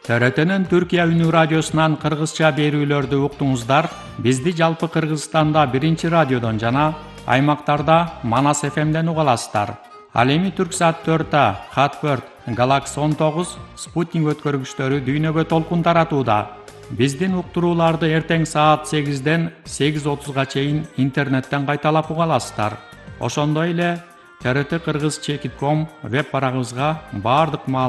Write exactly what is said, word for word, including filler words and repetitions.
Т Р Т'нин Түркия үнү радиосунан кыргызча берүүлөрдү уктуңуздар. Бизди жалпы Кыргызстанда биринчи радиодон жана аймактарда Манас эф эмден уга аласыздар. Ал эми Түрксат төрт, Хатберт, Галакс он тогуз, Спутник өткөргүчтөрү дүйнөгө толкун таратууда. Биздин уктурууларды эртең саат сегизден сегиз отузга чейин интернеттен кайталап уга аласыздар. Ошондой эле Т Р Т кыргыз чекит точка ком веб барагыбызга баардык